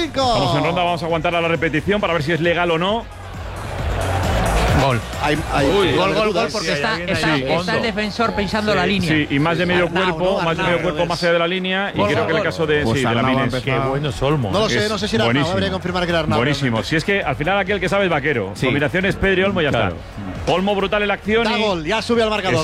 5. Vamos en ronda, vamos a aguantar a la repetición para ver si es legal o no. Gol. Gol, porque está el defensor pensando la línea. Sí, y más de medio cuerpo, más allá de la línea. Y creo que en el caso de Lamines. Qué bueno es Olmo. No sé si era Arnau, habría que confirmar que era Arnau. Buenísimo. Si es que al final aquel que sabe es Vaquero. Combinaciones Pedri y Olmo, ya está. Olmo brutal en la acción. Da gol, ya sube al marcador.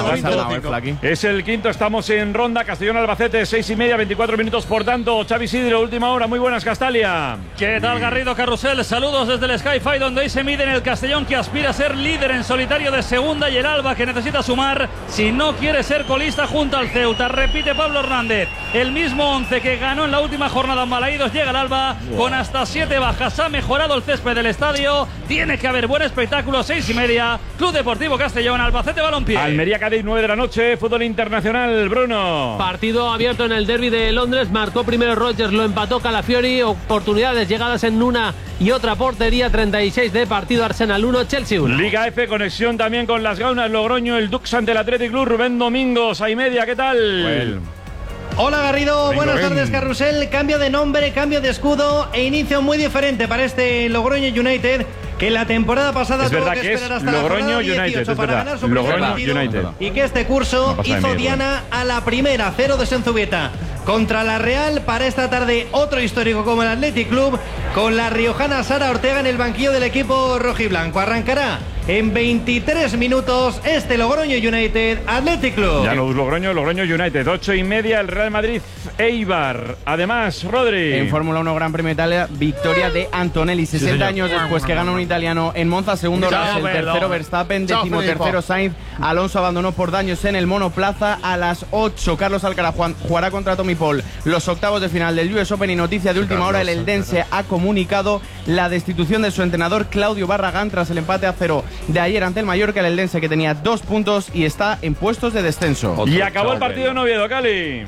Es el quinto, estamos en ronda. Castellón-Albacete, 6:30, 24 minutos. Por tanto, Xavi Sidro, última hora. Muy buenas, Castalia. ¿Qué tal, Garrido Carrusel? Saludos desde el Sky-Fi, donde hoy se mide en el Castellón, que aspira a ser líder en solitario de segunda, y el Alba, que necesita sumar si no quiere ser colista junto al Ceuta. Repite Pablo Hernández, el mismo 11 que ganó en la última jornada en Balaídos. Llega el Alba con hasta 7 bajas. Ha mejorado el césped del estadio. Tiene que haber buen espectáculo. 6:30, Club Deportivo Castellón, Albacete Balompié. Almería-Cádiz, 9 de la noche. Fútbol internacional, Bruno. Partido abierto en el derbi de Londres. Marcó primero Rodgers, lo empató Calafiori. Oportunidades llegadas en una y otra portería. 36 de partido. Arsenal 1, Chelsea 1. Liga F, conexión también con las Gaunas, Logroño, el Dux ante el Athletic Club. Rubén Domingos, ×6:30, ¿qué tal? Hola Garrido, buenas tardes Carrusel. Cambio de nombre, cambio de escudo e inicio muy diferente para este Logroño United, que la temporada pasada tuvo que esperar hasta la jornada 18 para ganar su primer partido, y que este curso hizo diana a la primera. 0 de Senzubieta contra la Real. Para esta tarde otro histórico como el Athletic Club, con la riojana Sara Ortega en el banquillo del equipo rojiblanco. Arrancará en 23 minutos este Logroño United Athletic Club. Ya Logroño United, 8:30, el Real Madrid Eibar. Además, Rodri. En Fórmula 1 Gran Premio de Italia, victoria de Antonelli, 60 años después que gana un italiano en Monza. Segundo Russell, tercero Verstappen, décimo tercero Sainz. Alonso abandonó por daños en el monoplaza. A las 8 Carlos Alcaraz jugará contra Tommy Paul los octavos de final del US Open. Y noticia de última hora, el eldense ha comunicado la destitución de su entrenador Claudio Barragán tras el empate a 0 de ayer ante el Mallorca. El eldense, que tenía 2 puntos y está en puestos de descenso. Y acabó el partido en Oviedo, Cali.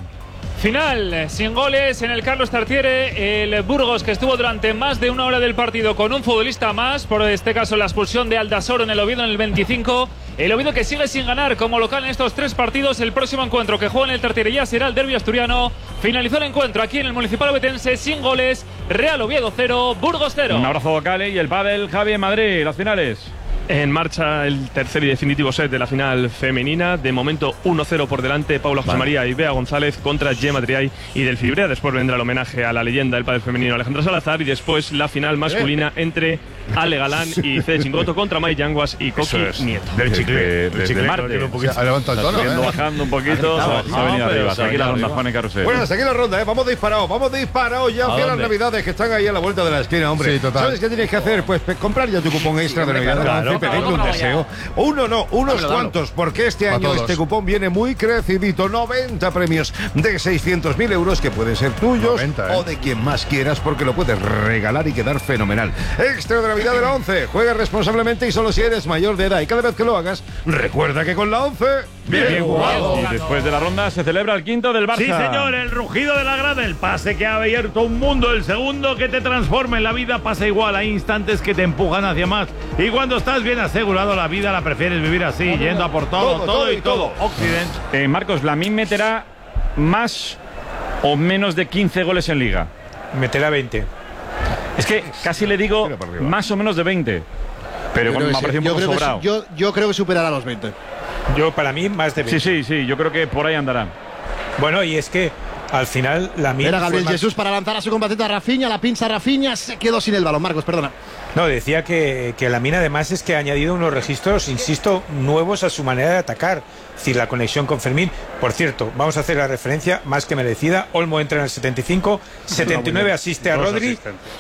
Final, sin goles en el Carlos Tartiere. El Burgos, que estuvo durante más de una hora del partido con un futbolista más, por este caso la expulsión de Aldasoro en el Oviedo en el 25. El Oviedo, que sigue sin ganar como local en estos 3 partidos. El próximo encuentro que juega en el Tartiere ya será el derbi asturiano. Finalizó el encuentro aquí en el Municipal Ovetense sin goles. Real Oviedo 0, Burgos 0. Un abrazo, Cali. Y el pádel, Javi, en Madrid, las finales. En marcha el tercer y definitivo set de la final femenina. De momento 1-0 por delante Paula José María y Bea González contra Gemma Triay y Del Fibrea. Después vendrá el homenaje a la leyenda del pádel femenino Alejandra Salazar, y después la final masculina entre Ale Galán y Fede Chingoto contra Mai Yanguas y Coqui Nieto. Del martes. Ha levantado el tono, bajando un poquito, se ha venido arriba. Aquí la ronda, Juan y Carrusel. Bueno, hasta aquí la ronda, vamos disparados ya hacia las Navidades, que están ahí a la vuelta de la esquina, hombre. Sí, total. ¿Sabes qué tienes que hacer? Pues comprar ya tu cupón extra de Navidad y pedirle un deseo. Uno no, unos cuantos, porque este año este cupón viene muy crecidito. 90 premios de 600.000 euros que pueden ser tuyos 90, o de quien más quieras, porque lo puedes regalar y quedar fenomenal. Extra de Navidad de la 11. Juega responsablemente y solo si eres mayor de edad. Y cada vez que lo hagas, recuerda que con la 11, bien jugado. Y después de la ronda se celebra el quinto del Barça. Sí, señor, el rugido de la grada, el pase que ha abierto un mundo, el segundo que te transforma en la vida. Pasa igual, hay instantes que te empujan hacia más. Y cuando estás bien asegurado, la vida la prefieres vivir así, yendo a por todo y todo. Occident. Marcos, Lamine meterá más o menos de 15 goles en Liga. Meterá 20. Es que casi le digo más o menos de 20. Pero me ha parecido un poco sobrado. Yo creo que superará los 20. Para mí, más de 20. Sí, yo creo que por ahí andará. Bueno, y es que al final Lamine era Gabriel Jesús para lanzar a su compatriota Rafinha, la pinza Rafinha, se quedó sin el balón. Marcos, perdona. No, decía que Lamine además es que ha añadido unos registros, insisto, nuevos a su manera de atacar. Es decir, la conexión con Fermín. Por cierto, vamos a hacer la referencia más que merecida. Olmo entra en el 75, 79 asiste a Rodri,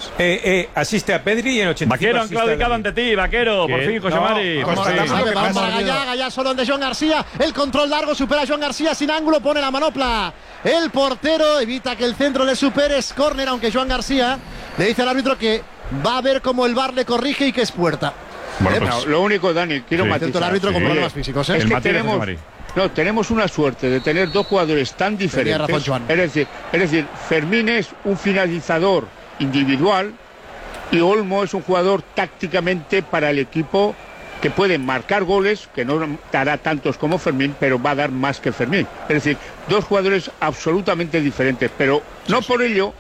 asiste a Pedri, y en 85 Vaquero han claudicado ante ti, Vaquero, por fin, José Mari. Vamos para Gallá solo de Joan García, el control largo, supera a Joan García sin ángulo, pone la manopla el portero, evita que el centro le supere, es córner, aunque Joan García le dice al árbitro que va a ver cómo el VAR le corrige y que es puerta. Bueno, pues, lo único, Dani, quiero matizar. El árbitro con problemas físicos. Es que tenemos una suerte de tener dos jugadores tan diferentes. Razón, es decir, Fermín es un finalizador individual y Olmo es un jugador tácticamente para el equipo que puede marcar goles, que no dará tantos como Fermín, pero va a dar más que Fermín. Es decir, dos jugadores absolutamente diferentes, pero no por ello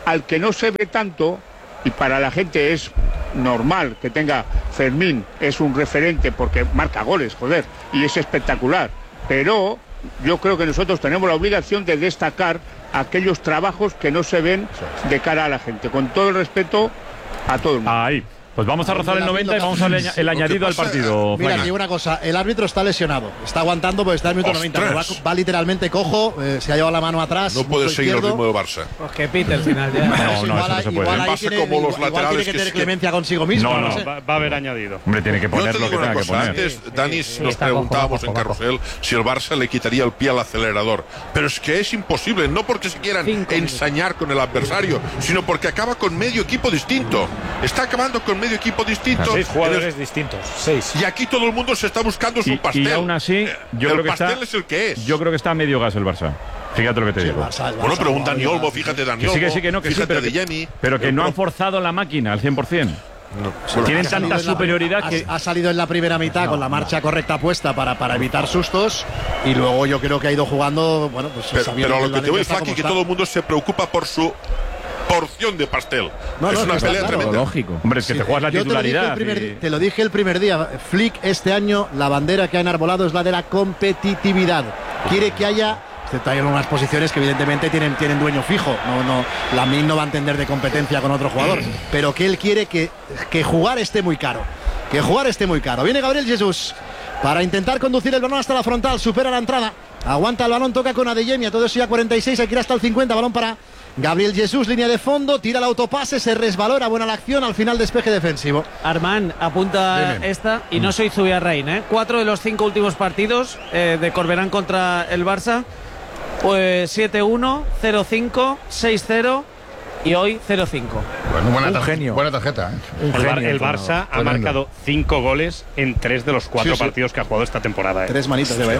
al que no se ve tanto, y para la gente es normal que tenga Fermín, es un referente porque marca goles, joder, y es espectacular, pero yo creo que nosotros tenemos la obligación de destacar aquellos trabajos que no se ven de cara a la gente, con todo el respeto a todo el mundo. Ahí. Pues vamos a rozar el 90 y vamos al añadido al partido. Mira, aquí una cosa, el árbitro está lesionado, está aguantando porque está en el minuto 90, pero va literalmente cojo, se ha llevado la mano atrás. No puede seguir el ritmo de Barça. Pues que pite al final ya. No, eso no se puede. Igual como los laterales tiene que tener clemencia consigo mismo. No, va a haber añadido. Hombre, tiene que poner lo que tenga que poner. Antes, Dani, nos preguntábamos en Carrusel si el Barça le quitaría el pie al acelerador. Pero es que es imposible, no porque se quieran ensañar con el adversario, sino porque acaba con medio equipo distinto. Está acabando con medio equipo distinto. 6 jugadores distintos. 6. Y aquí todo el mundo se está buscando su pastel. Y aún así, yo creo que pastel es el que es. Yo creo que está a medio gas el Barça. Fíjate lo que te digo. Bueno, pero un Dani Olmo, fíjate Dani Olmo. Sí, que no, que fíjate sí, de Jenny. Pero que no han forzado la máquina al 100%. No. Tienen tanta superioridad que ha salido en la primera mitad con la marcha correcta puesta para evitar sustos, y luego yo creo que ha ido jugando, bueno, pues pero lo que te voy, Faki, que todo el mundo se preocupa por su porción de pastel. Es una pelea tremenda. Lógico. Hombre, es que te juegas la titularidad. Te lo dije el primer día. Flick este año, la bandera que ha enarbolado es la de la competitividad. Quiere que haya, hay unas posiciones que evidentemente tienen dueño fijo. Lamine no va a entender de competencia con otro jugador, pero que él quiere que jugar esté muy caro. Que jugar esté muy caro. Viene Gabriel Jesús para intentar conducir el balón hasta la frontal, supera la entrada, aguanta el balón, toca con Adeyemi, todo eso ya 46, hay que ir hasta el 50, balón para Gabriel Jesús, línea de fondo, tira el autopase, se resbalora, buena la acción, al final despeje defensivo. Armán apunta esta, y no soy Zubiarrain, 4 de los 5 últimos partidos de Corberán contra el Barça, pues 7-1, 0-5, 6-0 y hoy 0-5. Bueno, buena tarjeta. El Barça ha marcado 5 goles en 3 de los 4 partidos que ha jugado esta temporada. 3 manitas de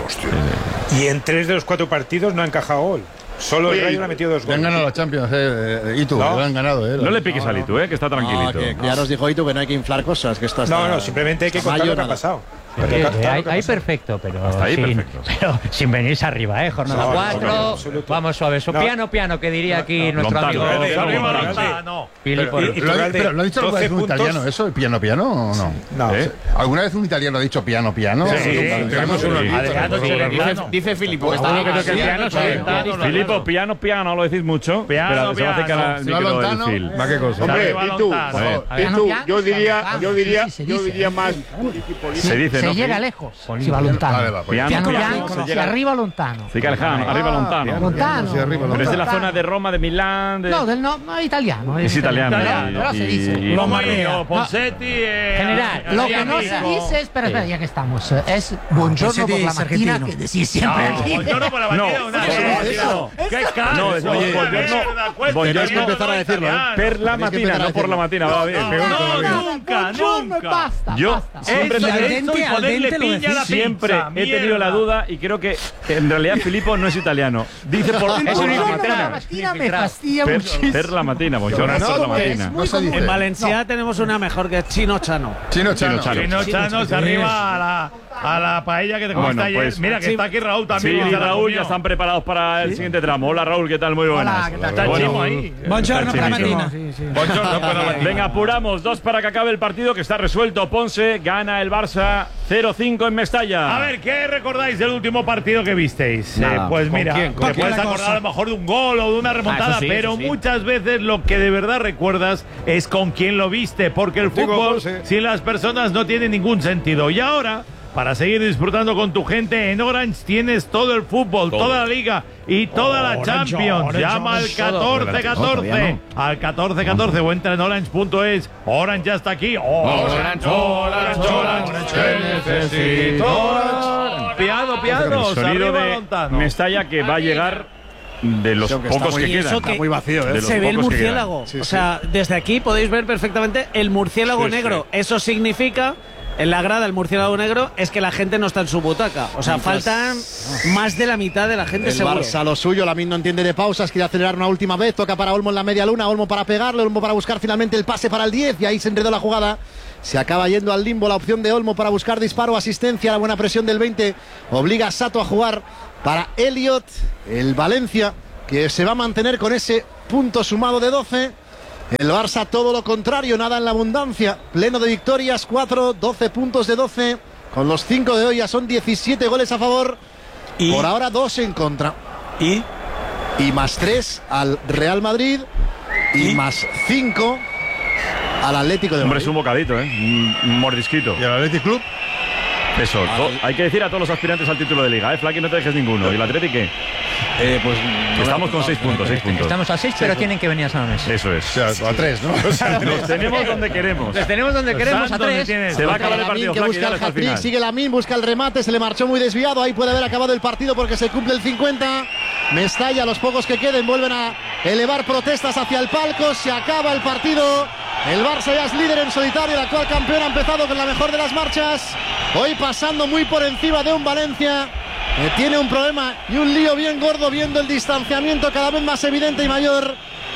Y en 3 de los 4 partidos no ha encajado gol. Solo el Rayo le ha metido 2 goles. Han ganado la Champions, Itu, lo han ganado. No le piques al Itu, que está tranquilito. Que ya nos dijo Itu que no hay que inflar cosas, que esto está... No, simplemente hay que contar lo que ha pasado. Ahí perfecto, pero sin venirse arriba, jornada 4, vamos suave, piano, que diría aquí nuestro amigo Filippo. Pero lo ha dicho alguna vez un italiano, ¿eso? ¿Piano o no? No. ¿Alguna vez un italiano ha dicho piano? Sí, tenemos uno. Dice Filippo. Filippo, piano, lo decís mucho. Pero se va a acercar al micro del Fil. ¿Qué cosa? Hombre, y tú, yo diría más. Se dice, se llega lejos. Si va lontano. Si arriba lontano. Sí, arriba lontano. Lontano. Pero es de la zona de Roma, de Milán. No, italiano. Es italiano. Pero se dice. Romario, Ponseti. General, lo que no se dice es, pero ya que estamos, es buongiorno por la mañana, que decís siempre aquí. Buongiorno por la mañana. ¿Qué caro? Buongiorno empezar a decirlo. Per la matina, no por la matina. Va bien. Nunca. Yo siempre he tenido la duda y creo que en realidad Filippo no es italiano. Dice por la matina me fastidia muchísimo. Per la matina, buongiorno por la matina. En Valencia tenemos una mejor que Chino Chano. Chino Chano se arriba a la paella que te comiste ayer. Mira que está aquí Raúl también. Sí, Raúl ya están preparados para el siguiente tramo. Hola Raúl, ¿qué tal? Muy buenas. Está Chimo ahí. Buongiorno por la matina. Venga, apuramos. 2 para que acabe el partido, que está resuelto. Ponce gana el Barça 0-5 en Mestalla. A ver, ¿qué recordáis del último partido que visteis? Pues mira, te puedes acordar a lo mejor de un gol o de una remontada, pero muchas veces lo que de verdad recuerdas es con quién lo viste, porque el fútbol sin las personas no tiene ningún sentido. Y ahora, para seguir disfrutando con tu gente, en Orange tienes todo el fútbol, toda la liga y toda la Champions. Llama al 1414. Al 1414 o entra en orange.es. Orange ya está aquí. Orange, te necesito. Piano. Sonido de Mestalla que va a llegar de los pocos que quedan. Está muy vacío, Se ve el murciélago. O sea, desde aquí podéis ver perfectamente el murciélago negro. Eso significa... En la grada, el murciélago negro es que la gente no está en su butaca. O sea, faltan más de la mitad de la gente, seguro. Barça lo suyo, Lamine no entiende de pausas, quiere acelerar una última vez, toca para Olmo en la media luna, Olmo para pegarle, Olmo para buscar finalmente el pase para el 10, y ahí se enredó la jugada. Se acaba yendo al limbo la opción de Olmo para buscar disparo, asistencia, la buena presión del 20. Obliga a Sato a jugar para Elliot, el Valencia. que se va a mantener con ese punto sumado de 12. El Barça todo lo contrario, nada en la abundancia, pleno de victorias, 12 puntos de 12. Con los 5 de hoy ya son 17 goles a favor. Y por ahora 2 en contra. Y más 3 al Real Madrid. Y más 5 al Atlético de Madrid. Hombre, es un bocadito, un mordisquito. ¿Y al Athletic Club? Eso, hay que decir a todos los aspirantes al título de Liga, Flaky, no te dejes ninguno. ¿Y el Atlético qué? Pues estamos con 6 puntos, 6 puntos. Estamos a 6, pero tienen que venir a San Mamés. Eso es. O sea, a 3, ¿no? Los tenemos donde queremos. Los tenemos donde queremos, a 3. Se va a acabar el partido, que busca el hat-trick, sigue Lamine, busca el remate, se le marchó muy desviado. Ahí puede haber acabado el partido porque se cumple el 50. Mestalla, los pocos que queden, vuelven a elevar protestas hacia el palco. Se acaba el partido. El Barça ya es líder en solitario. El actual campeón ha empezado con la mejor de las marchas. Hoy pasando muy por encima de un Valencia que tiene un problema y un lío bien gordo, viendo el distanciamiento cada vez más evidente y mayor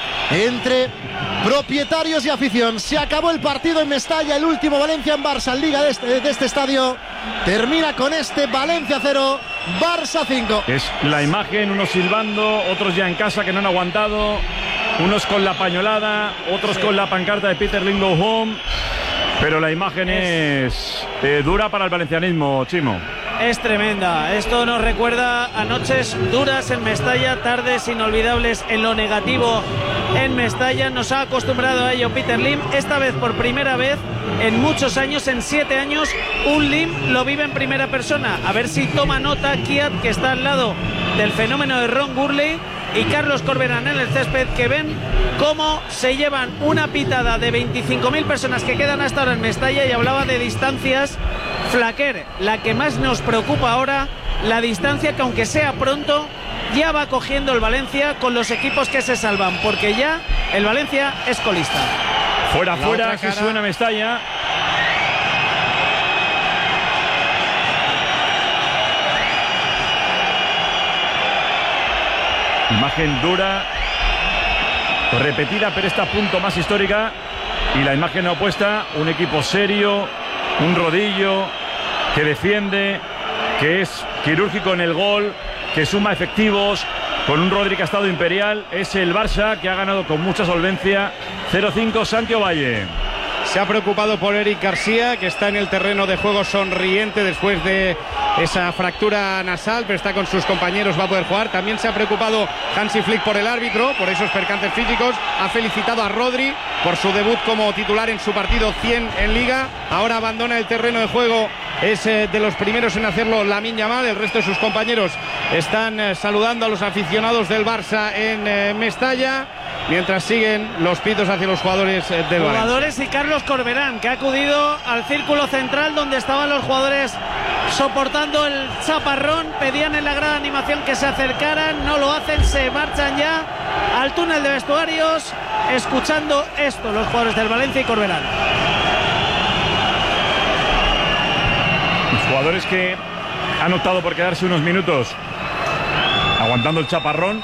entre propietarios y afición. Se acabó el partido en Mestalla, el último Valencia en Barça en Liga de este estadio. Termina con este Valencia 0, Barça 5. Es la imagen, unos silbando, otros ya en casa que no han aguantado, unos con la pañolada, otros con la pancarta de Peter Lim Go Home. Pero la imagen es dura para el valencianismo, Chimo. Es tremenda. Esto nos recuerda a noches duras en Mestalla, tardes inolvidables en lo negativo en Mestalla. Nos ha acostumbrado a ello Peter Lim. Esta vez, por primera vez en muchos años, en 7 años, un Lim lo vive en primera persona. A ver si toma nota Kiat, que está al lado del fenómeno de Ron Gurley, y Carlos Corberán en el césped, que ven cómo se llevan una pitada de 25.000 personas que quedan hasta ahora en Mestalla. Y hablaba de distancias. Flaquer, la que más nos preocupa ahora, la distancia que, aunque sea pronto, ya va cogiendo el Valencia con los equipos que se salvan, porque ya el Valencia es colista. Fuera, que suena Mestalla. Imagen dura, repetida, pero esta punto más histórica. Y la imagen opuesta, un equipo serio, un rodillo que defiende, que es quirúrgico en el gol, que suma efectivos, con un Rodri que ha estado imperial. Es el Barça, que ha ganado con mucha solvencia. 0-5, Santi Ovalle. Se ha preocupado por Eric García, que está en el terreno de juego sonriente después de esa fractura nasal, pero está con sus compañeros, va a poder jugar. También se ha preocupado Hansi Flick por el árbitro, por esos percances físicos. Ha felicitado a Rodri por su debut como titular en su partido 100 en Liga. Ahora abandona el terreno de juego, es de los primeros en hacerlo Lamine Yamal. El resto de sus compañeros están saludando a los aficionados del Barça en Mestalla, mientras siguen los pitos hacia los jugadores del Valencia. Jugadores y Carlos Corberán, que ha acudido al círculo central donde estaban los jugadores soportando el chaparrón. Pedían en la gran animación que se acercaran, no lo hacen, se marchan ya al túnel de vestuarios, escuchando esto los jugadores del Valencia y Corberán. Los jugadores que han optado por quedarse unos minutos aguantando el chaparrón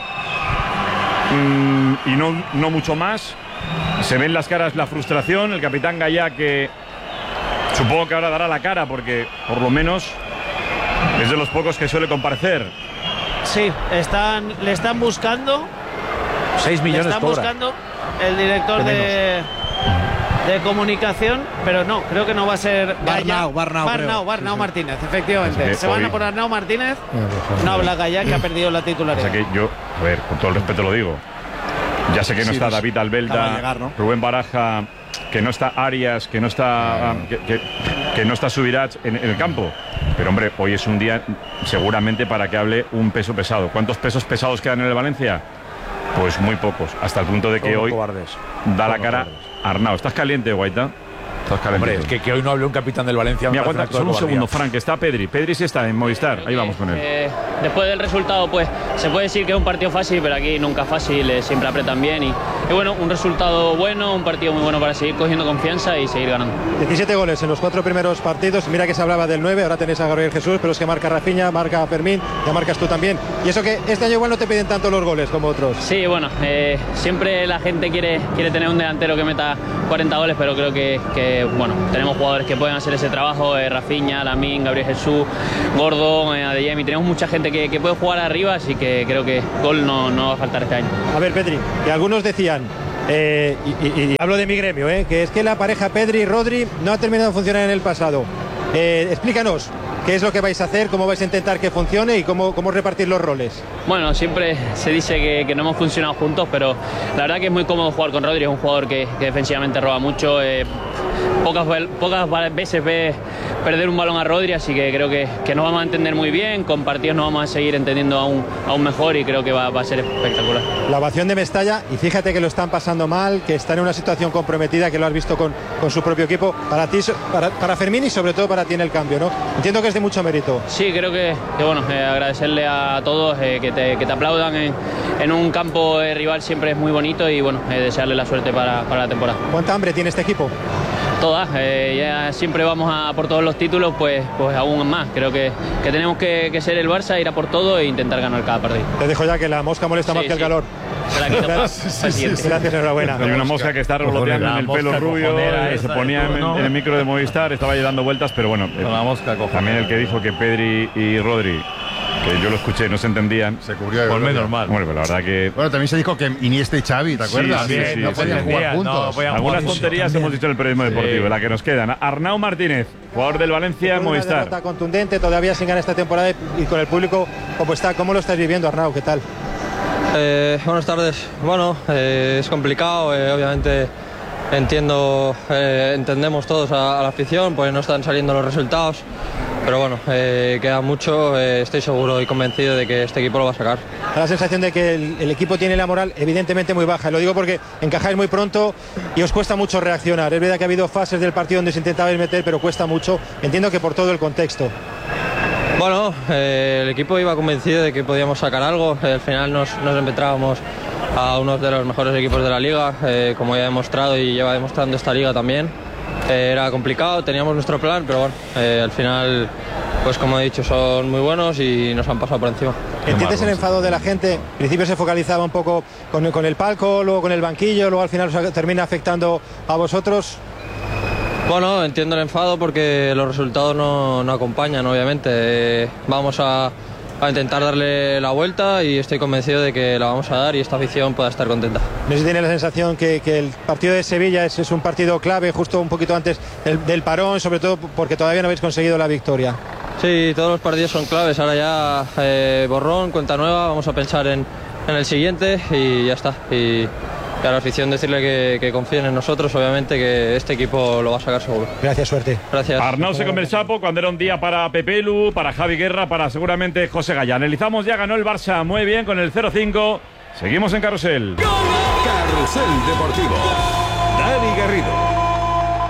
y no mucho más. Se ven las caras la frustración. El capitán Gallá, que supongo que ahora dará la cara, porque por lo menos es de los pocos que suele comparecer. Sí, le están buscando. 6 millones le están cobra. Buscando el director de comunicación, pero no, creo que no va a ser Barnau Martínez, efectivamente. Se van a por Arnau Martínez. No habla Gallá, que ha perdido la titularidad. O sea que yo, a ver, con todo el respeto lo digo, ya sé que no está David Albelda, Rubén Baraja, que no está Arias, que no está que no está Subirach en el campo. Pero hombre, hoy es un día seguramente para que hable un peso pesado. ¿Cuántos pesos pesados quedan en el Valencia? Pues muy pocos, hasta el punto de que hoy da la cara Arnau. ¿Estás caliente, Guaita? Hombre, es que hoy no hable un capitán del Valencia. Me aguanta solo un segundo, Frank, que está Pedri. Pedri sí está en Movistar, ahí vamos con él. Después del resultado, pues se puede decir que es un partido fácil, pero aquí nunca fácil, siempre apretan bien bueno, un resultado bueno, un partido muy bueno para seguir cogiendo confianza y seguir ganando. 17 goles en los 4 primeros partidos. Mira que se hablaba del 9, ahora tenéis a Gabriel Jesús, pero es que marca Rafinha, marca Fermín, ya marcas tú también. Y eso que este año igual no te piden tanto los goles como otros. Sí, bueno, siempre la gente quiere tener un delantero que meta 40 goles, pero creo que bueno, tenemos jugadores que pueden hacer ese trabajo, Rafinha, Lamine, Gabriel Jesús, Gordo, Adeyemi, tenemos mucha gente que puede jugar arriba, así que creo que gol no va a faltar este año. A ver, Pedri, que algunos decían, y hablo de mi gremio, que es que la pareja Pedri-Rodri no ha terminado de funcionar en el pasado. Explícanos, ¿qué es lo que vais a hacer? ¿Cómo vais a intentar que funcione y cómo repartir los roles? Bueno, siempre se dice que no hemos funcionado juntos, pero la verdad que es muy cómodo jugar con Rodri, es un jugador que defensivamente roba mucho. Pocas veces ve perder un balón a Rodri, así que creo que nos vamos a entender muy bien, con partidos nos vamos a seguir entendiendo aún mejor y creo que va a ser espectacular. La ovación de Mestalla, y fíjate que lo están pasando mal, que están en una situación comprometida, que lo has visto con su propio equipo, para ti, para Fermín y sobre todo para ti en el cambio, ¿no? Entiendo que es de mucho mérito. Sí, creo que bueno, agradecerle a todos que te aplaudan en un campo rival siempre es muy bonito y bueno, desearle la suerte para la temporada. ¿Cuánta hambre tiene este equipo? Todas, ya siempre vamos a por todos los títulos, pues aún más. Creo que tenemos que ser el Barça, ir a por todo e intentar ganar cada partido. Te dejo ya que la mosca molesta más que el calor. Gracias, enhorabuena. Hay una mosca que está revoloteando en el pelo rubio, se ponía en el micro de Movistar, estaba ahí dando vueltas, pero bueno, también el que dijo que Pedri y Rodri, que yo lo escuché, no se entendían. Se cubrió de Ponme normal. Bueno, pero la verdad que... Bueno, también se dijo que Iniesta y Xavi, ¿te acuerdas? Sí, no podían jugar juntos. Algunas tonterías hemos dicho en el periodismo deportivo, la que nos quedan. Arnau Martínez, jugador del Valencia, Movistar. Una derrota contundente, todavía sin ganar esta temporada y con el público como está. ¿Cómo lo estás viviendo, Arnau? ¿Qué tal? Buenas tardes. Bueno, es complicado, obviamente entendemos todos a la afición, pues no están saliendo los resultados, pero bueno, queda mucho, estoy seguro y convencido de que este equipo lo va a sacar. Da la sensación de que el equipo tiene la moral evidentemente muy baja, lo digo porque encajáis muy pronto y os cuesta mucho reaccionar. Es verdad que ha habido fases del partido donde se intentabais meter, pero cuesta mucho, entiendo que por todo el contexto. Bueno, el equipo iba convencido de que podíamos sacar algo, al final nos enfrentábamos a uno de los mejores equipos de la liga, como ya he demostrado y lleva demostrando esta liga también. Era complicado, teníamos nuestro plan, pero bueno, al final, pues como he dicho, son muy buenos y nos han pasado por encima. ¿Entiendes el enfado de la gente? Al principio se focalizaba un poco con el palco, luego con el banquillo, luego al final os termina afectando a vosotros. Bueno, entiendo el enfado porque los resultados no acompañan, obviamente. Vamos a intentar darle la vuelta y estoy convencido de que la vamos a dar y esta afición pueda estar contenta. No sé si tiene la sensación que el partido de Sevilla es un partido clave, justo un poquito antes del parón, sobre todo porque todavía no habéis conseguido la victoria. Sí, todos los partidos son claves, ahora ya borrón, cuenta nueva, vamos a pensar en el siguiente y ya está. Y a la afición decirle que confíen en nosotros, obviamente que este equipo lo va a sacar seguro. Gracias, suerte. Gracias. Arnau se come el sapo cuando era un día para Pepelu, para Javi Guerra, para seguramente José Gaya. Analizamos, ya ganó el Barça muy bien con el 0-5. Seguimos en Carrusel. Carrusel Deportivo.